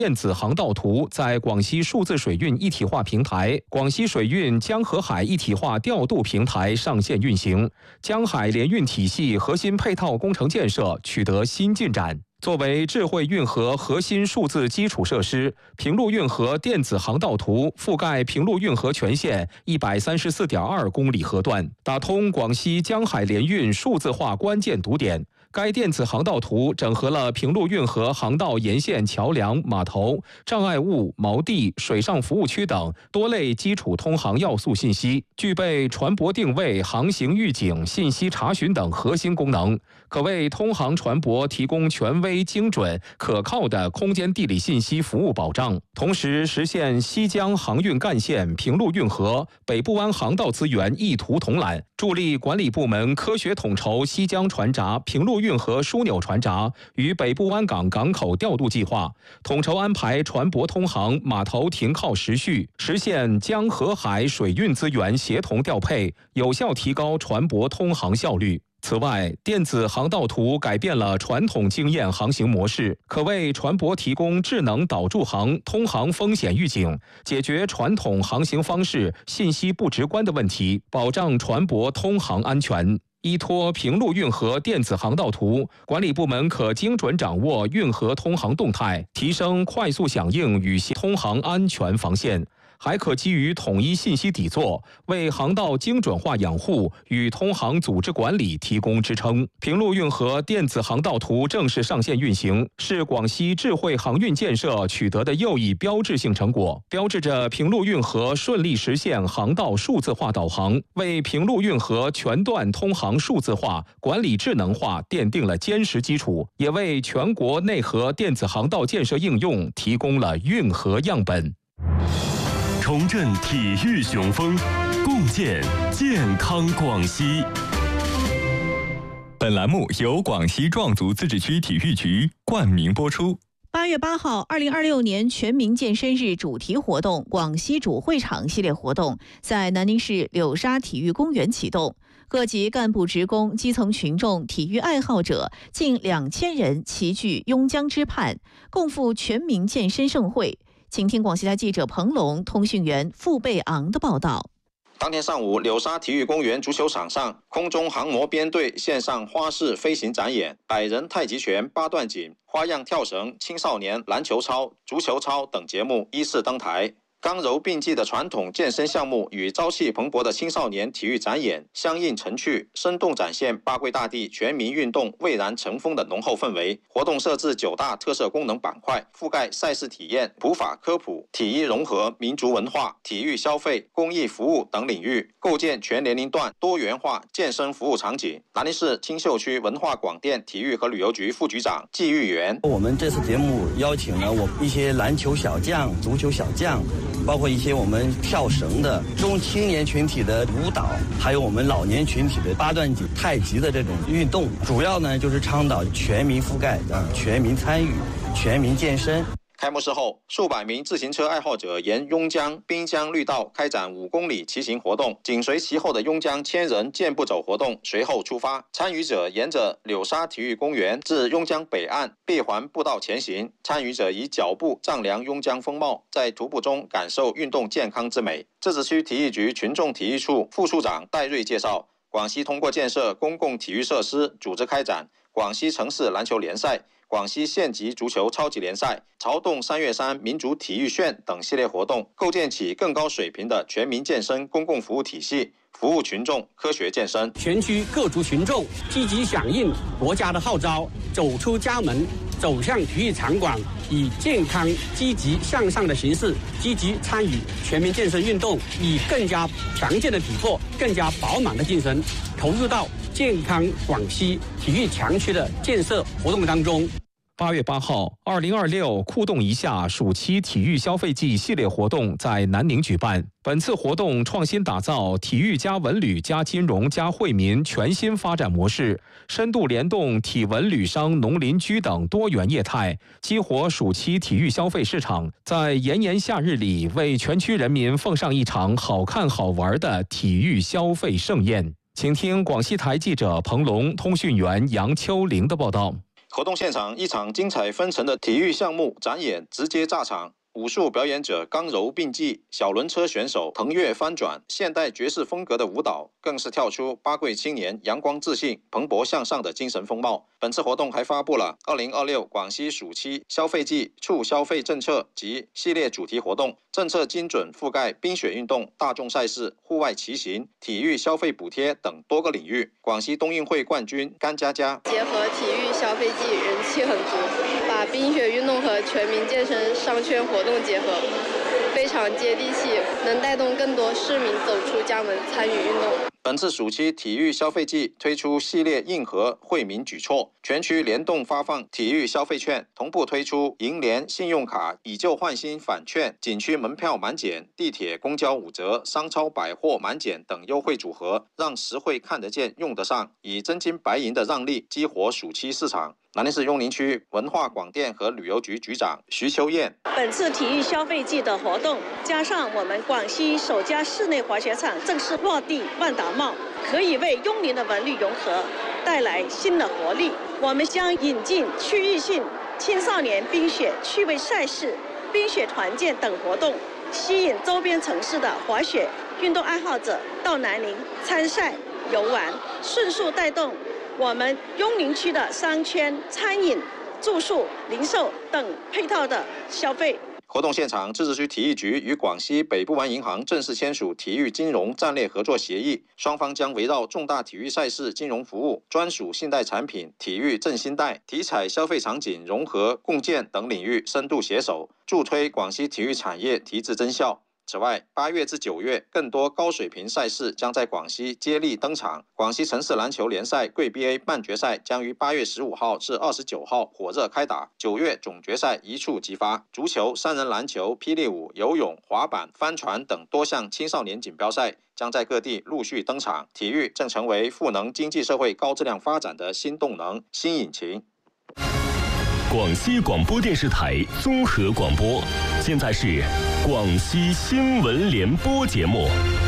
电子航道图在广西数字水运一体化平台、广西水运江河海一体化调度平台上线运行，江海联运体系核心配套工程建设取得新进展。作为智慧运河核心数字基础设施，平陆运河电子航道图覆盖平陆运河全线134.2公里河段，打通广西江海联运数字化关键堵点。该电子航道图整合了平陆运河航道沿线桥梁、码头、障碍物、锚地、水上服务区等多类基础通航要素信息，具备船舶定位、航行预警、信息查询等核心功能，可为通航船舶提供权威、精准、可靠的空间地理信息服务保障，同时实现西江航运干线、平陆运河、北部湾航道资源一图统揽，助力管理部门科学统筹西江船闸、平陆运河枢纽船闸与北部湾港港口调度计划，统筹安排船舶通航、码头停靠时序，实现江河海水运资源协同调配，有效提高船舶通航效率。此外，电子航道图改变了传统经验航行模式，可为船舶提供智能导助航、通航风险预警，解决传统航行方式信息不直观的问题，保障船舶通航安全。依托平陆运河电子航道图，管理部门可精准掌握运河通航动态，提升快速响应与通航安全防线。还可基于统一信息底座，为航道精准化养护与通航组织管理提供支撑。平陆运河电子航道图正式上线运行，是广西智慧航运建设取得的又一标志性成果，标志着平陆运河顺利实现航道数字化导航，为平陆运河全段通航数字化、管理智能化奠定了坚实基础，也为全国内河电子航道建设应用提供了运河样本。 重振体育雄风，共建健康广西。 本栏目由广西壮族自治区体育局冠名播出。 8月8号，2026年全民健身日主题活动广西主会场系列活动在南宁市柳沙体育公园启动，各级干部职工、基层群众、体育爱好者近2000人齐聚邕江之畔，共赴全民健身盛会。请听广西台记者彭龙、通讯员傅贝昂的报道。 当天上午，柳沙体育公园足球场上，空中航模编队线上花式飞行展演、百人太极拳、八段锦、花样跳绳、青少年篮球操、足球操等节目依次登台。刚柔并济的传统健身项目与朝气蓬勃的青少年体育展演相映成趣，生动展现八桂大地全民运动蔚然成风的浓厚氛围。活动设置9大特色功能板块，覆盖赛事体验、普法科普、体育融合、民族文化、体育消费、公益服务等领域，构建全年龄段多元化健身服务场景。南宁市青秀区文化广电体育和旅游局副局长季玉元， 我们这次节目邀请了一些篮球小将、足球小将，包括一些我们跳绳的中青年群体的舞蹈，还有我们老年群体的八段锦、太极的这种运动，主要呢就是倡导全民覆盖、全民参与、全民健身。 开幕式后，数百名自行车爱好者沿邕江滨江绿道开展5公里骑行活动，紧随其后的邕江千人健步走活动随后出发。参与者沿着柳沙体育公园至邕江北岸闭环步道前行，参与者以脚步丈量邕江风貌，在徒步中感受运动健康之美。自治区体育局群众体育处副处长戴瑞介绍，广西通过建设公共体育设施，组织开展广西城市篮球联赛、广西县级足球超级联赛、潮动3月3民族体育炫等系列活动，构建起更高水平的全民健身公共服务体系，服务群众科学健身。 全区各族群众积极响应国家的号召，走出家门，走向体育场馆，以健康、积极向上的形式积极参与全民健身运动，以更加强健的体魄、更加饱满的精神，投入到健康广西体育强区的建设活动当中。 8月8号，2026酷动一下暑期体育消费季系列活动在南宁举办。本次活动创新打造体育加文旅加金融加惠民全新发展模式，深度联动体文旅商、农林居等多元业态，激活暑期体育消费市场，在炎炎夏日里为全区人民奉上一场好看好玩的体育消费盛宴。请听广西台记者彭龙、通讯员杨秋玲的报道。 活动现场，一场精彩纷呈的体育项目展演直接炸场。武术表演者刚柔并济，小轮车选手腾跃翻转，现代爵士风格的舞蹈更是跳出八贵青年阳光自信、蓬勃向上的精神风貌。本次活动还发布了2026广西暑期消费季促消费政策及系列主题活动，政策精准覆盖冰雪运动、大众赛事、户外骑行、体育消费补贴等多个领域。广西冬运会冠军甘佳佳结合体育消费季人气很足，把冰雪运动和全民健身商圈活动结合，非常接地气，能带动更多市民走出家门参与运动。 本次暑期体育消费季推出系列硬核惠民举措，全区联动发放体育消费券，同步推出银联信用卡以旧换新返券、景区门票满减、地铁公交5折、商超百货满减等优惠组合，让实惠看得见用得上，以真金白银的让利激活暑期市场。南宁市雍宁区文化广电和旅游局局长徐秋燕， 本次体育消费季的活动，加上我们广西首家室内滑雪场正式落地万达茂，可以为雍宁的文旅融合带来新的活力。我们将引进区域性青少年冰雪趣味赛事、冰雪团建等活动，吸引周边城市的滑雪运动爱好者到南宁参赛游玩，迅速带动我们雍宁区的商圈、餐饮、住宿、零售等配套的消费。 活动现场，自治区体育局与广西北部湾银行正式签署体育金融战略合作协议，双方将围绕重大体育赛事金融服务、专属信贷产品、体育振兴贷、体彩消费场景融合共建等领域深度携手，助推广西体育产业提质增效。此外，8月至9月，更多高水平赛事将在广西接力登场。广西城市篮球联赛贵 BA 半决赛将于8月15号至29号火热开打，9月总决赛一触即发。足球、3人篮球、霹雳舞、游泳、滑板、帆船等多项青少年锦标赛将在各地陆续登场。体育正成为赋能经济社会高质量发展的新动能、新引擎。 广西广播电视台综合广播，现在是广西新闻联播节目。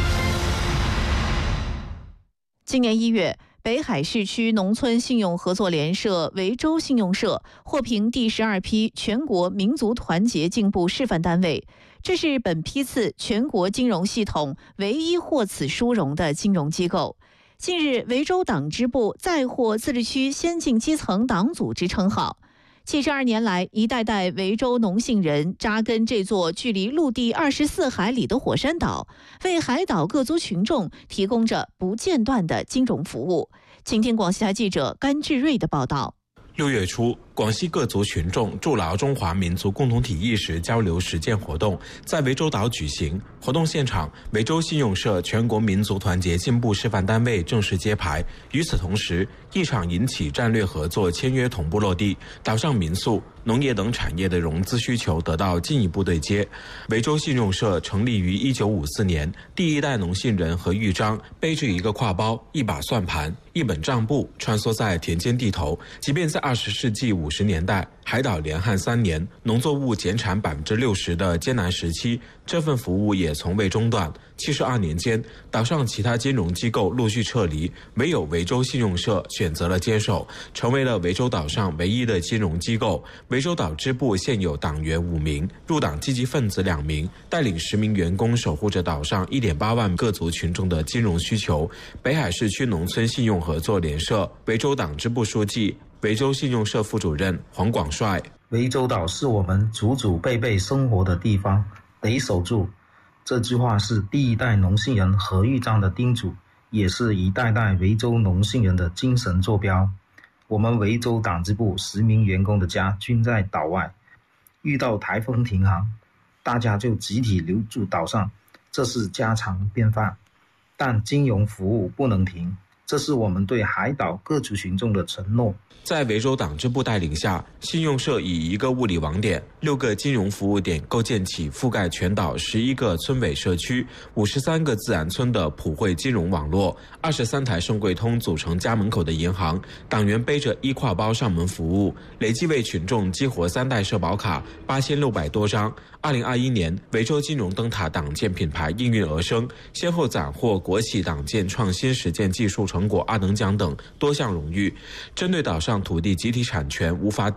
今年1月，北海市区农村信用合作联社维州信用社获评第12批全国民族团结进步示范单位，这是本批次全国金融系统唯一获此殊荣的金融机构。近日，维州党支部再获自治区先进基层党组织称号。72年来，一代代维州农信人扎根这座距离陆地24海里的火山岛，为海岛各族群众提供着不间断的金融服务。请听广西台记者甘志瑞的报道。 6月初，广西各族群众筑牢中华民族共同体意识交流实践活动在涠洲岛举行。活动现场，涠洲信用社全国民族团结进步示范单位正式揭牌。与此同时，一场引起战略合作签约同步落地，岛上民宿、农业等产业的融资需求得到进一步对接。涠洲信用社成立于1954年，第一代农信人何玉章背着一个挎包、一把算盘、一本账簿，穿梭在田间地头。即便在20世纪50年代，海岛连旱3年，农作物减产60%的艰难时期，这份服务也从未中断。72年间，岛上其他金融机构陆续撤离，唯有涠洲信用社选择了坚守，成为了涠洲岛上唯一的金融机构。涠洲岛支部现有党员5名，入党积极分子2名，带领10名员工守护着岛上1.8万各族群众的金融需求。北海市区农村信用合作联社涠洲党支部书记、涠洲信用社副主任黄广帅： 涠洲岛是我们祖祖辈辈生活的地方，得守住。这句话是第一代农信人何玉章的叮嘱，也是一代代涠洲农信人的精神坐标。我们涠洲党支部10名员工的家均在岛外，遇到台风停航，大家就集体留住岛上，这是家常便饭。但金融服务不能停，这是我们对海岛各族群众的承诺。 在涠洲党支部带领下，信用社以1个物理网点、6个金融服务点构建起覆盖全岛11个村委社区、53个自然村的普惠金融网络，23台盛贵通组成家门口的银行，党员背着1挎包上门服务，累计为群众激活3代社保卡8600多张。2021年，涠洲金融灯塔党建品牌应运而生，先后斩获国企党建创新实践技术成果2等奖等多项荣誉。针对岛上土地集体产权无法